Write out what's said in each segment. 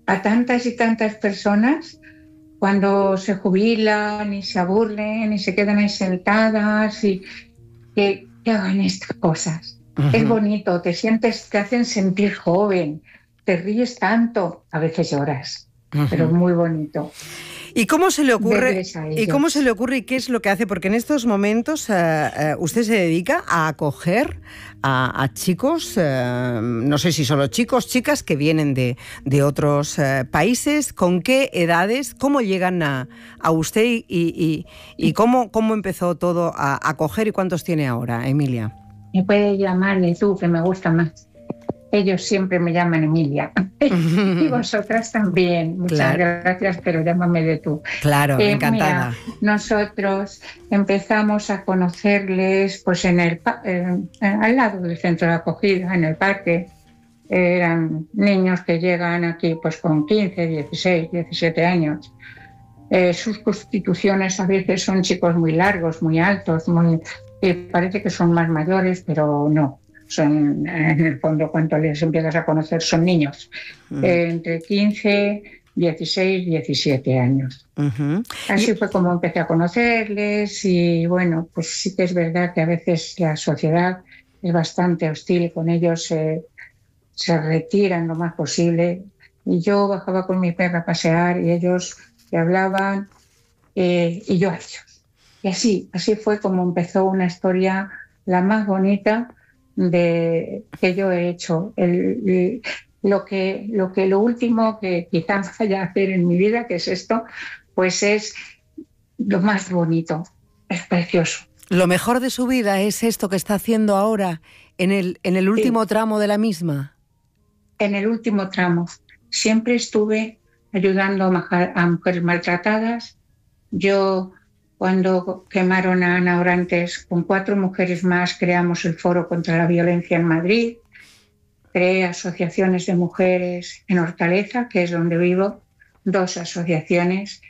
a tantas y tantas personas cuando se jubilan y se aburren y se quedan ahí sentadas y que hagan estas cosas. Es bonito, te hacen sentir joven, te ríes tanto, a veces lloras, pero es muy bonito. ¿Y cómo se le ocurre? Verles a ellos. ¿Y cómo se le ocurre y qué es lo que hace? Porque en estos momentos usted se dedica a acoger a chicos, no sé si solo chicos, chicas que vienen de otros países. ¿Con qué edades? ¿Cómo llegan a usted y cómo empezó todo a acoger y cuántos tiene ahora, Emilia? Me puede llamar de tú, que me gusta más. Ellos siempre me llaman Emilia. Y vosotras también. Muchas gracias, pero llámame de tú. Claro, encantada. Mira, nosotros empezamos a conocerles pues al lado del centro de acogida, en el parque. Eran niños que llegan aquí pues con 15, 16, 17 años. Sus constituciones a veces son chicos muy largos, muy altos, parece que son más mayores, pero no. Son, en el fondo, cuando les empiezas a conocer, son niños, entre 15, 16, 17 años. Así fue como empecé a conocerles y bueno, pues sí que es verdad que a veces la sociedad es bastante hostil con ellos, se retiran lo más posible. Y yo bajaba con mi perra a pasear y ellos le hablaban y yo a ellos. Y así fue como empezó una historia la más bonita que yo he hecho. Lo último que quizás vaya a hacer en mi vida, que es esto, pues es lo más bonito, es precioso. ¿Lo mejor de su vida es esto que está haciendo ahora, en el último tramo de la misma? En el último tramo. Siempre estuve ayudando a mujeres maltratadas. Yo, cuando quemaron a Ana Orantes, con 4 mujeres más creamos el Foro contra la Violencia en Madrid. Creé asociaciones de mujeres en Hortaleza, que es donde vivo, 2 asociaciones.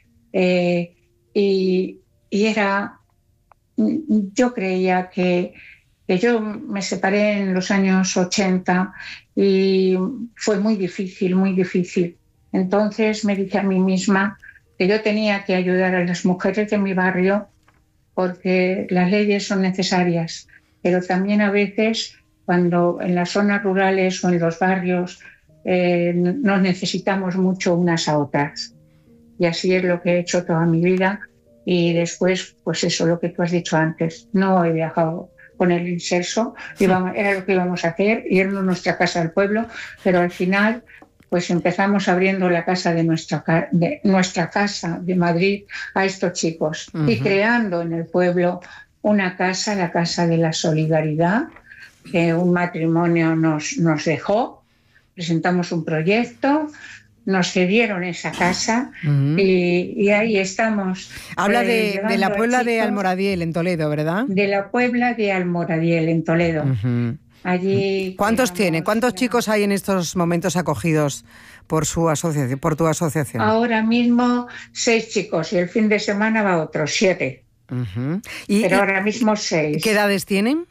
Yo creía que yo me separé en los años 80 y fue muy difícil, muy difícil. Entonces me dije a mí misma que yo tenía que ayudar a las mujeres de mi barrio porque las leyes son necesarias, pero también a veces cuando en las zonas rurales o en los barrios nos necesitamos mucho unas a otras. Y así es lo que he hecho toda mi vida. Y después, pues eso, lo que tú has dicho antes, no he viajado con el inserso, era lo que íbamos a hacer, irnos a nuestra casa del pueblo, pero al final pues empezamos abriendo la casa de nuestra casa de Madrid a estos chicos y creando en el pueblo una casa, la Casa de la Solidaridad, que un matrimonio nos dejó, presentamos un proyecto, nos cedieron esa casa y ahí estamos. Habla de la Puebla de Almoradiel, en Toledo, ¿verdad? De la Puebla de Almoradiel, en Toledo. Allí. ¿Cuántos tiene? ¿Cuántos chicos hay en estos momentos acogidos por su asociación, por tu asociación? Ahora mismo 6 chicos y el fin de semana va otros 7. Pero ahora mismo 6. ¿Qué edades tienen?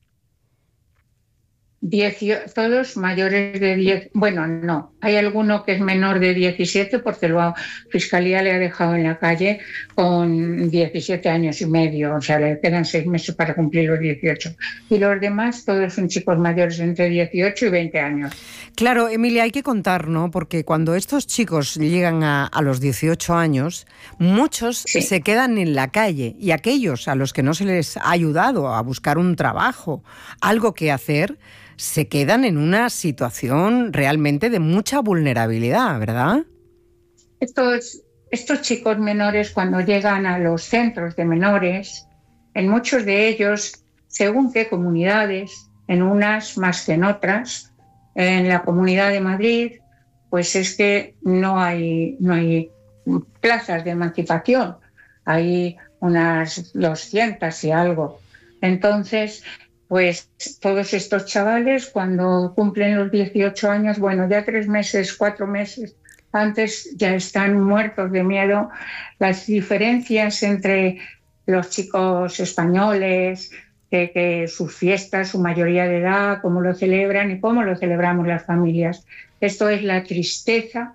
Todos mayores de 10. Bueno, no. Hay alguno que es menor de 17 porque la Fiscalía le ha dejado en la calle con 17 años y medio. O sea, le quedan 6 meses para cumplir los 18. Y los demás, todos son chicos mayores entre 18 y 20 años. Claro, Emilia, hay que contar, ¿no? Porque cuando estos chicos llegan a los 18 años, muchos se quedan en la calle y aquellos a los que no se les ha ayudado a buscar un trabajo, algo que hacer, se quedan en una situación realmente de mucha vulnerabilidad, ¿verdad? Estos chicos menores, cuando llegan a los centros de menores, en muchos de ellos, según qué comunidades, en unas más que en otras, en la Comunidad de Madrid, pues es que no hay plazas de emancipación, hay unas 200 y algo. Entonces, pues todos estos chavales, cuando cumplen los 18 años, bueno, ya 3 meses, 4 meses antes ya están muertos de miedo. Las diferencias entre los chicos españoles, que sus fiestas, su mayoría de edad, cómo lo celebran y cómo lo celebramos las familias. Esto es la tristeza